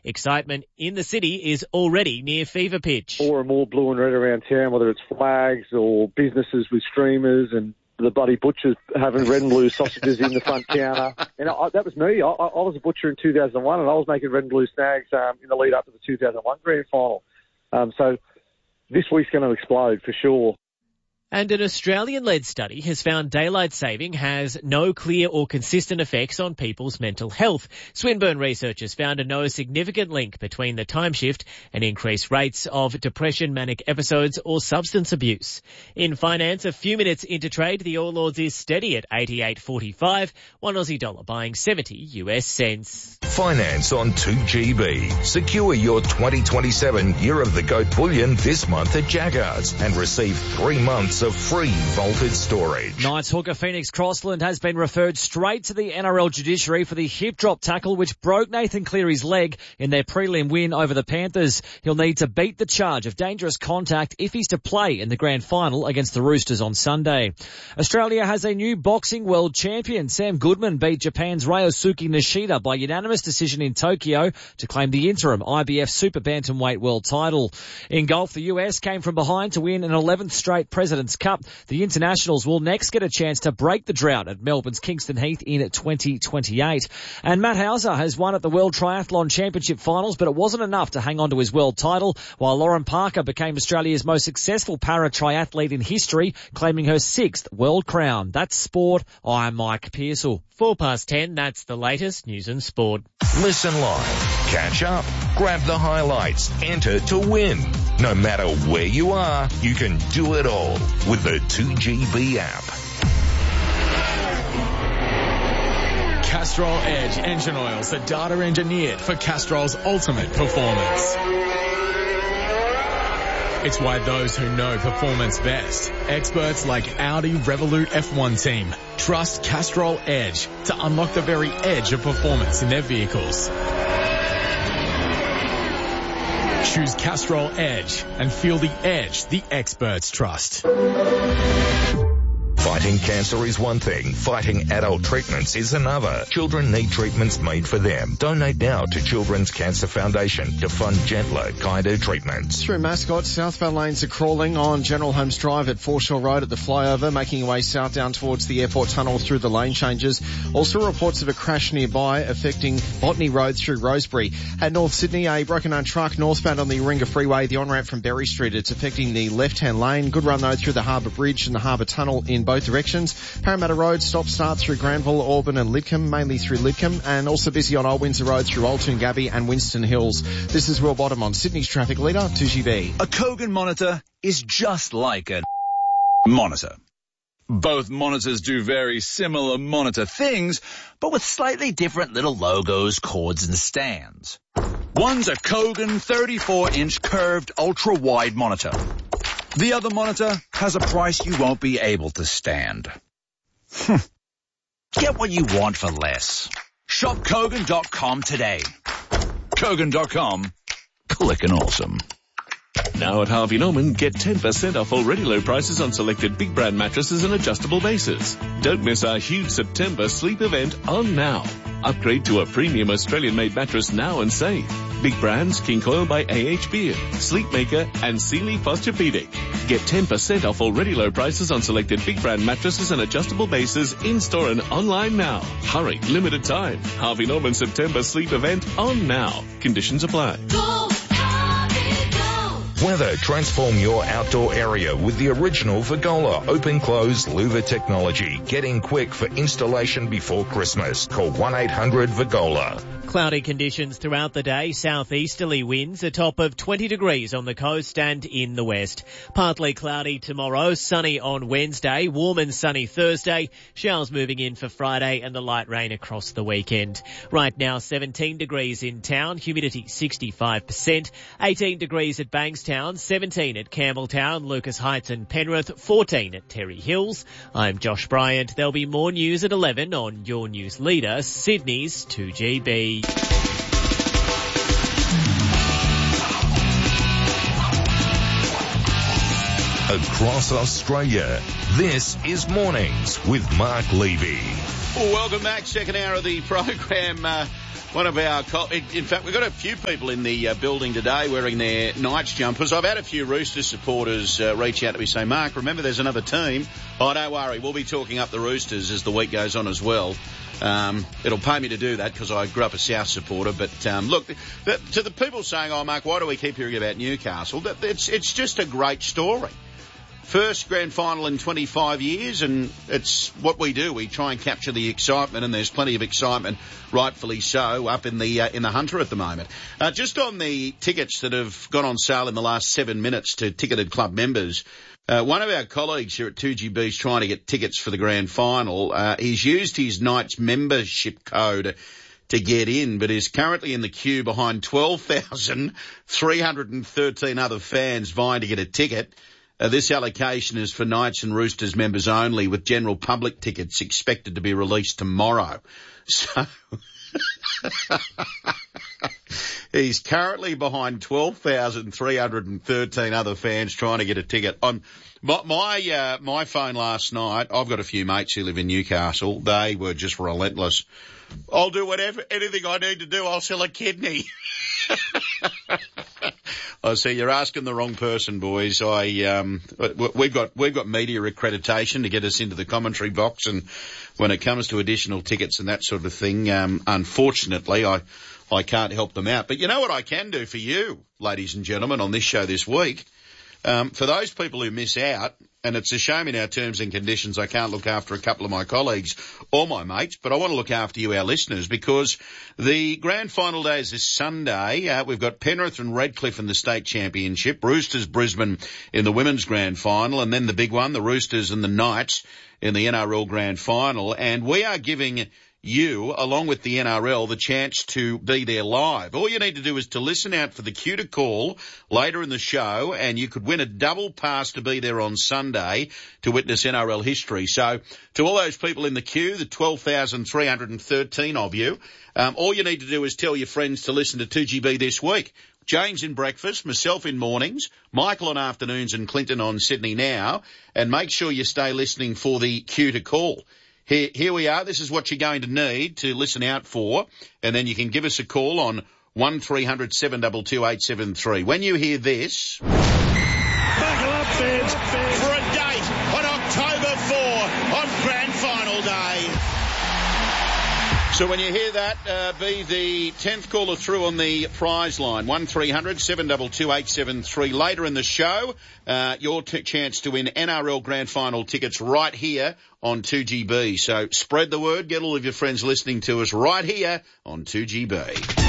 Excitement in the city is already near fever pitch. More and more blue and red around town, whether it's flags or businesses with streamers and the bloody butchers having red and blue sausages in the front counter. And that was me. I was a butcher in 2001 and I was making red and blue snags in the lead up to the 2001 grand final. So this week's going to explode for sure. And an Australian-led study has found daylight saving has no clear or consistent effects on people's mental health. Swinburne researchers found no significant link between the time shift and increased rates of depression, manic episodes or substance abuse. In finance, a few minutes into trade, the All Ords is steady at 88.45, one Aussie dollar buying 70 US cents. Finance on 2GB. Secure your 2027 Year of the Goat bullion this month at Jackards and receive 3 months of free vaulted storage. Knights hooker Phoenix Crossland has been referred straight to the NRL judiciary for the hip drop tackle which broke Nathan Cleary's leg in their prelim win over the Panthers. He'll need to beat the charge of dangerous contact if he's to play in the grand final against the Roosters on Sunday. Australia has a new boxing world champion. Sam Goodman beat Japan's Ryosuke Nishida by unanimous decision in Tokyo to claim the interim IBF Super Bantamweight world title. In golf, the US came from behind to win an 11th straight President's Cup. The internationals will next get a chance to break the drought at Melbourne's Kingston Heath in 2028. And Matt Hauser has won at the World Triathlon Championship Finals, but it wasn't enough to hang on to his world title, while Lauren Parker became Australia's most successful para-triathlete in history, claiming her 6th world crown. That's sport. I'm Mike Pearsall. 10:04, that's the latest news and sport. Listen live, catch up, grab the highlights, enter to win. No matter where you are, you can do it all with the 2GB app. Castrol Edge engine oils are data engineered for Castrol's ultimate performance. It's why those who know performance best, experts like Audi Revolut F1 team, trust Castrol Edge to unlock the very edge of performance in their vehicles. Choose Castrol Edge and feel the edge the experts trust. Fighting cancer is one thing. Fighting adult treatments is another. Children need treatments made for them. Donate now to Children's Cancer Foundation to fund gentler, kinder treatments. Through Mascot, southbound lanes are crawling on General Holmes Drive at Foreshore Road at the flyover, making your way south down towards the airport tunnel through the lane changes. Also reports of a crash nearby affecting Botany Road through Rosebery. At North Sydney, a broken-down truck northbound on the Warringah Freeway, the on-ramp from Berry Street. It's affecting the left-hand lane. Good run though through the Harbour Bridge and the Harbour Tunnel in both directions. Parramatta Road, stop-start through Granville, Auburn and Lidcombe, mainly through Lidcombe, and also busy on Old Windsor Road through Altoona and Winston Hills. This is Will Bottom on Sydney's traffic leader, 2GB. A Kogan monitor is just like a monitor. Both monitors do very similar monitor things, but with slightly different little logos, cords and stands. One's a Kogan 34-inch curved ultra-wide monitor. The other monitor has a price you won't be able to stand. Get what you want for less. Shop Kogan.com today. Kogan.com. Clickin' awesome. Now at Harvey Norman, get 10% off already low prices on selected big brand mattresses and adjustable bases. Don't miss our huge September sleep event on now. Upgrade to a premium Australian-made mattress now and save. Big brands, King Coil by AH Beard, Sleepmaker and Sealy Posturepedic. Get 10% off already low prices on selected big brand mattresses and adjustable bases in-store and online now. Hurry, limited time. Harvey Norman September sleep event on now. Conditions apply. Weather, transform your outdoor area with the original Vigola open-close louver technology. Get in quick for installation before Christmas. Call 1-800-VIGOLA. Cloudy conditions throughout the day, southeasterly winds, a top of 20 degrees on the coast and in the west. Partly cloudy tomorrow, sunny on Wednesday, warm and sunny Thursday, showers moving in for Friday and the light rain across the weekend. Right now 17 degrees in town, humidity 65%, 18 degrees at Bankstown, 17 at Campbelltown, Lucas Heights and Penrith, 14 at Terry Hills. I'm Josh Bryant. There'll be more news at 11 on your news leader, Sydney's 2GB. Across Australia, this is Mornings with Mark Levy. Well, welcome back. Second hour of the program. One of our, in fact, we've got a few people in the building today wearing their Knights jumpers. I've had a few Roosters supporters reach out to me saying, Mark, remember there's another team. Oh, don't worry, we'll be talking up the Roosters as the week goes on as well. It'll pay me to do that because I grew up a South supporter. But look, to the people saying, oh, Mark, why do we keep hearing about Newcastle? It's just a great story. First grand final in 25 years, and it's what we do. We try and capture the excitement, and there's plenty of excitement, rightfully so, up in the Hunter at the moment. Just on the tickets that have gone on sale in the last 7 minutes to ticketed club members, one of our colleagues here at 2GB is trying to get tickets for the grand final. He's used his Knights membership code to get in, but is currently in the queue behind 12,313 other fans vying to get a ticket. This allocation is for Knights and Roosters members only, with general public tickets expected to be released tomorrow. So he's currently behind 12,313 other fans trying to get a ticket. My phone last night, I've got a few mates who live in Newcastle. They were just relentless. I'll do anything I need to do. I'll sell a kidney. I see you're asking the wrong person, boys. We've got media accreditation to get us into the commentary box, and when it comes to additional tickets and that sort of thing, unfortunately, I can't help them out. But you know what I can do for you, ladies and gentlemen, on this show this week? For those people who miss out, and it's a shame in our terms and conditions I can't look after a couple of my colleagues or my mates, but I want to look after you, our listeners, because the grand final day is this Sunday. We've got Penrith and Redcliffe in the state championship, Roosters Brisbane in the women's grand final, and then the big one, the Roosters and the Knights in the NRL grand final. And we are giving you, along with the NRL, the chance to be there live. All you need to do is to listen out for the cue to call later in the show, and you could win a double pass to be there on Sunday to witness NRL history. So to all those people in the queue, the 12,313 of you, all you need to do is tell your friends to listen to 2GB this week. James in breakfast, myself in mornings, Michael on afternoons, and Clinton on Sydney Now. And make sure you stay listening for the cue to call. Here we are. This is what you're going to need to listen out for, and then you can give us a call on 1300 722 873. When you hear this, buckle up, fans, for a date on October 4 on Grand Final Day. So when you hear that, be the 10th caller through on the prize line, 1300 722 873. Later in the show, your chance to win NRL Grand Final tickets right here on 2GB. So spread the word, get all of your friends listening to us right here on 2GB.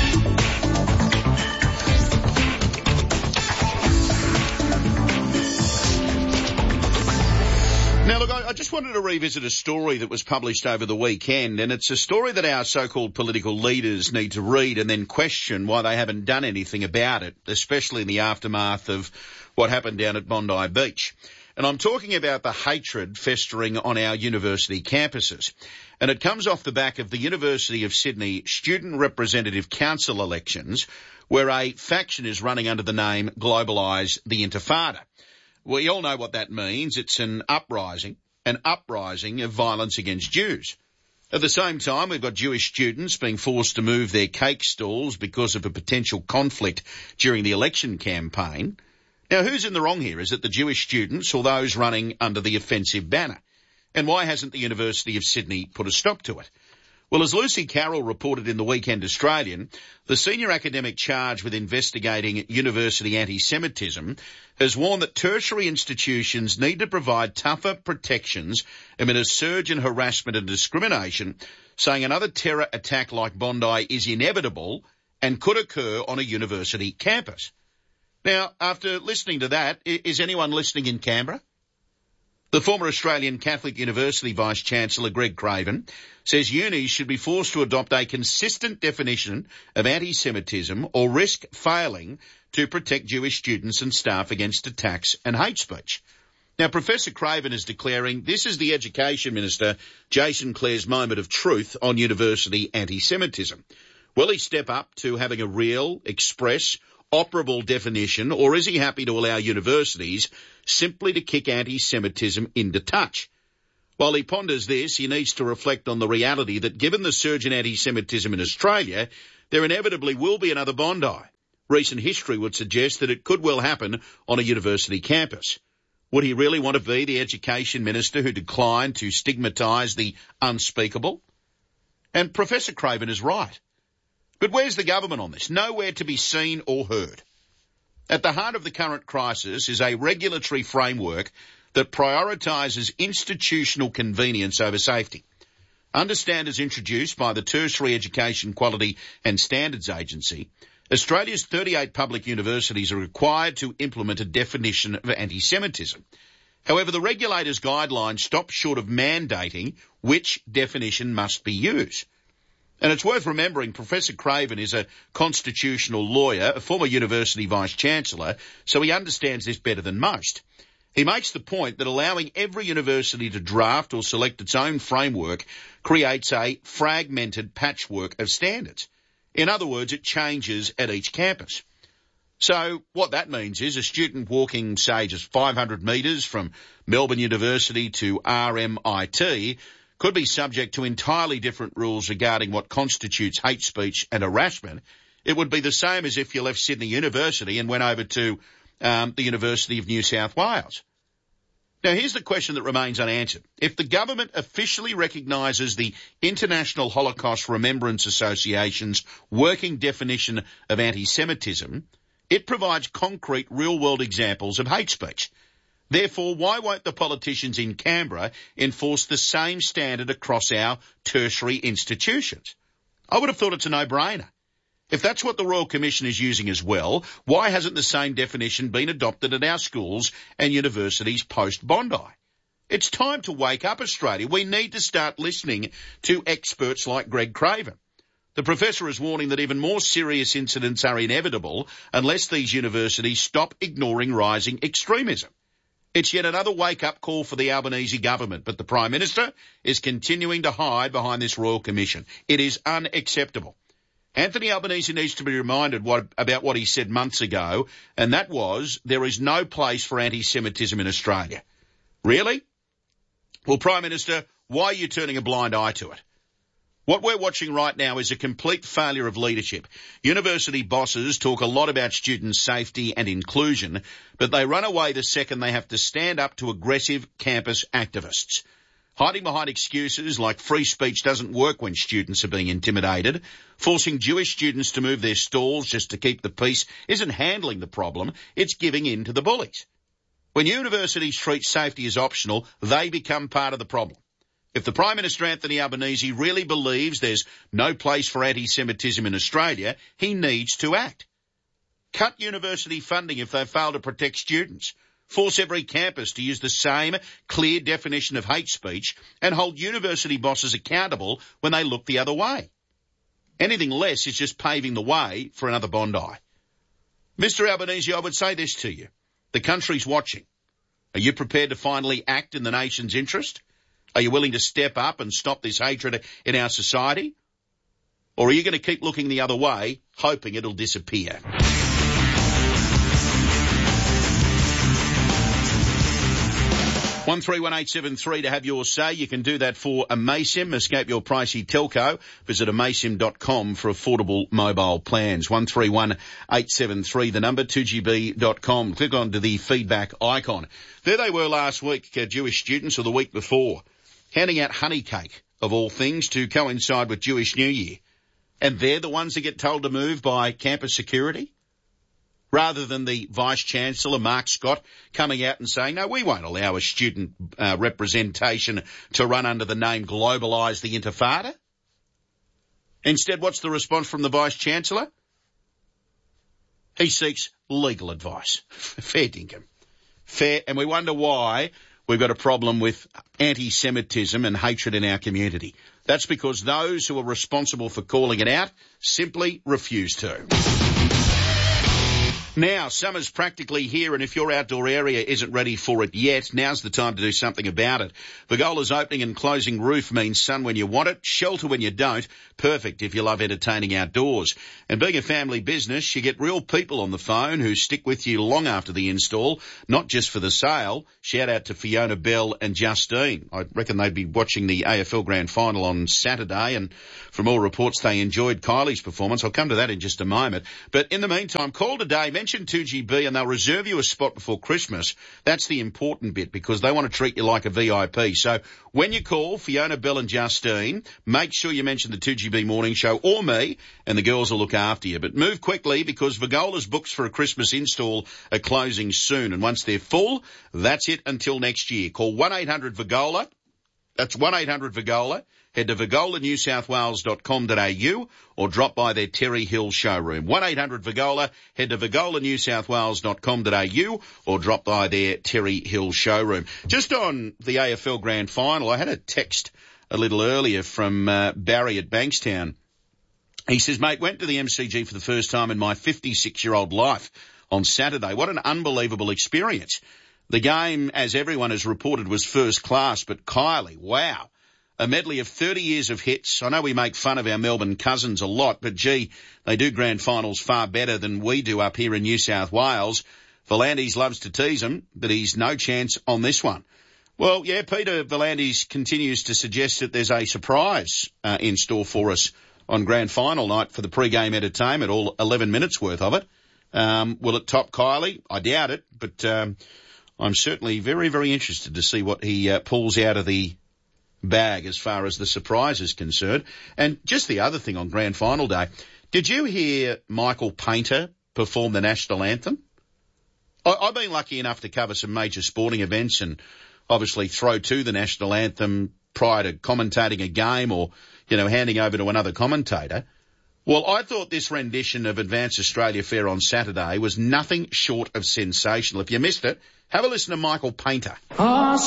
Now, look, I just wanted to revisit a story that was published over the weekend, and it's a story that our so-called political leaders need to read and then question why they haven't done anything about it, especially in the aftermath of what happened down at Bondi Beach. And I'm talking about the hatred festering on our university campuses. And it comes off the back of the University of Sydney Student Representative Council elections, where a faction is running under the name Globalise the Intifada. We all know what that means. It's an uprising of violence against Jews. At the same time, we've got Jewish students being forced to move their cake stalls because of a potential conflict during the election campaign. Now, who's in the wrong here? Is it the Jewish students or those running under the offensive banner? And why hasn't the University of Sydney put a stop to it? Well, as Lucy Carroll reported in the Weekend Australian, the senior academic charged with investigating university anti-Semitism has warned that tertiary institutions need to provide tougher protections amid a surge in harassment and discrimination, saying another terror attack like Bondi is inevitable and could occur on a university campus. Now, after listening to that, is anyone listening in Canberra? The former Australian Catholic University Vice-Chancellor Greg Craven says unis should be forced to adopt a consistent definition of anti-Semitism or risk failing to protect Jewish students and staff against attacks and hate speech. Now, Professor Craven is declaring this is the Education Minister Jason Clare's moment of truth on university anti-Semitism. Will he step up to having a real, express, operable definition, or is he happy to allow universities simply to kick anti-Semitism into touch? While he ponders this, he needs to reflect on the reality that given the surge in anti-Semitism in Australia, there inevitably will be another Bondi. Recent history would suggest that it could well happen on a university campus. Would he really want to be the education minister who declined to stigmatise the unspeakable? And Professor Craven is right. But where's the government on this? Nowhere to be seen or heard. At the heart of the current crisis is a regulatory framework that prioritises institutional convenience over safety. Under standards introduced by the Tertiary Education Quality and Standards Agency, Australia's 38 public universities are required to implement a definition of anti-Semitism. However, the regulator's guidelines stop short of mandating which definition must be used. And it's worth remembering Professor Craven is a constitutional lawyer, a former university vice-chancellor, so he understands this better than most. He makes the point that allowing every university to draft or select its own framework creates a fragmented patchwork of standards. In other words, it changes at each campus. So what that means is a student walking, say, just 500 metres from Melbourne University to RMIT could be subject to entirely different rules regarding what constitutes hate speech and harassment. It would be the same as if you left Sydney University and went over to the University of New South Wales. Now, here's the question that remains unanswered. If the government officially recognises the International Holocaust Remembrance Association's working definition of anti-Semitism, it provides concrete real-world examples of hate speech. Therefore, why won't the politicians in Canberra enforce the same standard across our tertiary institutions? I would have thought it's a no-brainer. If that's what the Royal Commission is using as well, why hasn't the same definition been adopted at our schools and universities post-Bondi? It's time to wake up, Australia. We need to start listening to experts like Greg Craven. The professor is warning that even more serious incidents are inevitable unless these universities stop ignoring rising extremism. It's yet another wake-up call for the Albanese government, but the Prime Minister is continuing to hide behind this Royal Commission. It is unacceptable. Anthony Albanese needs to be reminded about what he said months ago, and that was, there is no place for anti-Semitism in Australia. Really? Well, Prime Minister, why are you turning a blind eye to it? What we're watching right now is a complete failure of leadership. University bosses talk a lot about student safety and inclusion, but they run away the second they have to stand up to aggressive campus activists. Hiding behind excuses like free speech doesn't work when students are being intimidated. Forcing Jewish students to move their stalls just to keep the peace isn't handling the problem, it's giving in to the bullies. When universities treat safety as optional, they become part of the problem. If the Prime Minister Anthony Albanese really believes there's no place for anti-Semitism in Australia, he needs to act. Cut university funding if they fail to protect students. Force every campus to use the same clear definition of hate speech and hold university bosses accountable when they look the other way. Anything less is just paving the way for another Bondi. Mr. Albanese, I would say this to you. The country's watching. Are you prepared to finally act in the nation's interest? Are you willing to step up and stop this hatred in our society? Or are you going to keep looking the other way, hoping it'll disappear? 131873 to have your say. You can do that for Amaysim. Escape your pricey telco. Visit amaysim.com for affordable mobile plans. 131873, the number, 2gb.com. Click on to the feedback icon. There they were last week, Jewish students, or the week before, handing out honey cake, of all things, to coincide with Jewish New Year. And they're the ones that get told to move by campus security? Rather than the Vice-Chancellor, Mark Scott, coming out and saying, no, we won't allow a student representation to run under the name Globalise the Intifada. Instead, what's the response from the Vice-Chancellor? He seeks legal advice. Fair dinkum. Fair, and we wonder why we've got a problem with anti-Semitism and hatred in our community. That's because those who are responsible for calling it out simply refuse to. Now, summer's practically here, and if your outdoor area isn't ready for it yet, now's the time to do something about it. Vigola's opening and closing roof means sun when you want it, shelter when you don't. Perfect if you love entertaining outdoors. And being a family business, you get real people on the phone who stick with you long after the install, not just for the sale. Shout out to Fiona Bell and Justine. I reckon they'd be watching the AFL Grand Final on Saturday, and from all reports they enjoyed Kylie's performance. I'll come to that in just a moment. But in the meantime, call today, mention 2GB, and they'll reserve you a spot before Christmas. That's the important bit, because they want to treat you like a VIP. So when you call Fiona Bell and Justine, make sure you mention the 2GB Morning Show or me, and the girls will look after you. But move quickly, because Vigola's books for a Christmas install are closing soon, and once they're full, that's it until next year. Call 1-800-VIGOLA. That's 1-800-VIGOLA. Head to vigolanewsouthwales.com.au or drop by their Terry Hill showroom. 1-800-VIGOLA. Head to vigolanewsouthwales.com.au or drop by their Terry Hill showroom. Just on the AFL Grand Final, I had a text a little earlier from Barry at Bankstown. He says, mate, went to the MCG for the first time in my 56-year-old life on Saturday. What an unbelievable experience. The game, as everyone has reported, was first class, but Kylie, wow. A medley of 30 years of hits. I know we make fun of our Melbourne cousins a lot, but gee, they do grand finals far better than we do up here in New South Wales. Volandis loves to tease them, but he's no chance on this one. Well, yeah, Peter Volandis continues to suggest that there's a surprise in store for us on grand final night for the pre-game entertainment, all 11 minutes worth of it. Will it top Kylie? I doubt it, but I'm certainly very, very interested to see what he pulls out of the bag as far as the surprise is concerned. And just the other thing on grand final day, did you hear Michael Painter perform the national anthem? I've been lucky enough to cover some major sporting events and obviously throw to the national anthem prior to commentating a game or, handing over to another commentator. Well, I thought this rendition of Advance Australia Fair on Saturday was nothing short of sensational. If you missed it, have a listen to Michael Painter. Oh,